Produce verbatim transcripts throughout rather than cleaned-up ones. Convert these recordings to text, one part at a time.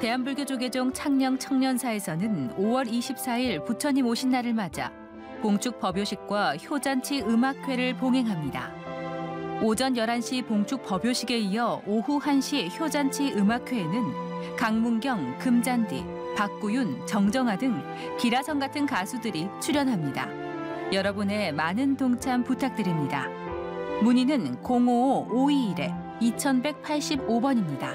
대한불교조계종 창녕 청년사에서는 오월 이십사일 부처님 오신 날을 맞아 봉축 법요식과 효잔치 음악회를 봉행합니다. 오전 열한 시 봉축 법요식에 이어 오후 한 시 효잔치 음악회에는 강문경, 금잔디, 박구윤, 정정아 등 기라성 같은 가수들이 출연합니다. 여러분의 많은 동참 부탁드립니다. 문의는 공오오 오이일 이천백팔십오 번입니다.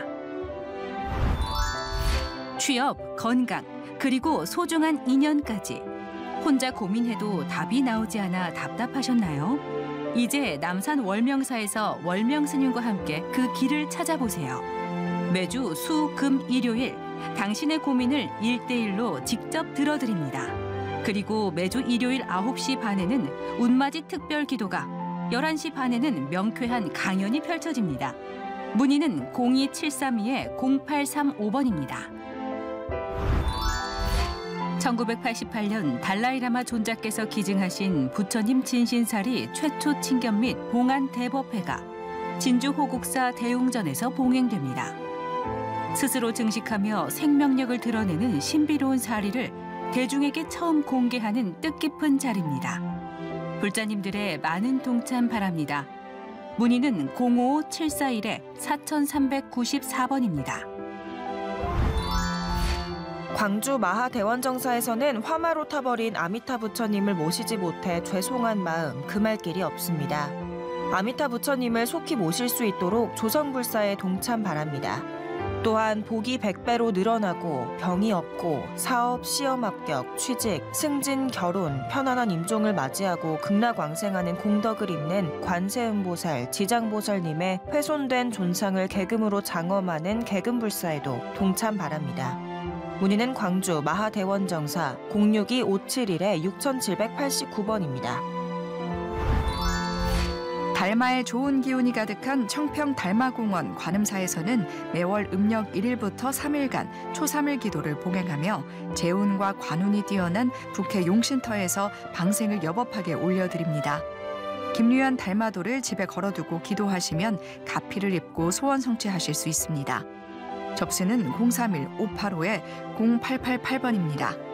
취업, 건강, 그리고 소중한 인연까지 혼자 고민해도 답이 나오지 않아 답답하셨나요? 이제 남산 월명사에서 월명스님과 함께 그 길을 찾아보세요. 매주 수, 금, 일요일 당신의 고민을 일대일로 직접 들어드립니다. 그리고 매주 일요일 아홉 시 반에는 운맞이 특별 기도가, 열한 시 반에는 명쾌한 강연이 펼쳐집니다. 문의는 공이칠삼이 공팔삼오 번입니다. 천구백팔십팔 년 달라이라마 존자께서 기증하신 부처님 진신살이 최초 친견 및 봉안 대법회가 진주 호국사 대웅전에서 봉행됩니다. 스스로 증식하며 생명력을 드러내는 신비로운 사리를 대중에게 처음 공개하는 뜻깊은 자리입니다. 불자님들의 많은 동참 바랍니다. 문의는 공오오 칠사일 사삼구사 번입니다. 광주 마하대원정사에서는 화마로 타버린 아미타 부처님을 모시지 못해 죄송한 마음 금할 길이 없습니다. 아미타 부처님을 속히 모실 수 있도록 조선불사에 동참 바랍니다. 또한 복이 백 배로 늘어나고 병이 없고 사업, 시험 합격, 취직, 승진, 결혼, 편안한 임종을 맞이하고 극락왕생하는 공덕을 잇는 관세음보살, 지장보살님의 훼손된 존상을 계금으로 장엄하는 계금불사에도 동참 바랍니다. 문의는 광주 마하대원정사 공육이 오칠일 육칠팔구 번입니다. 달마의 좋은 기운이 가득한 청평 달마공원 관음사에서는 매월 음력 일 일부터 삼 일간 초삼일 기도를 봉행하며 재운과 관운이 뛰어난 북해 용신터에서 방생을 여법하게 올려드립니다. 김유연 달마도를 집에 걸어두고 기도하시면 가피를 입고 소원 성취하실 수 있습니다. 접수는 공삼일 오팔오 공팔팔팔 번입니다.